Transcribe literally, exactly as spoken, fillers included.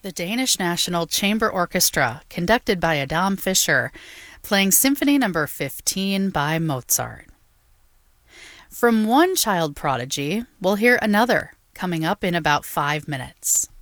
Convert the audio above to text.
The Danish National Chamber Orchestra, conducted by Adam Fischer, playing Symphony Number fifteen by Mozart. From one child prodigy, we'll hear another coming up in about five minutes.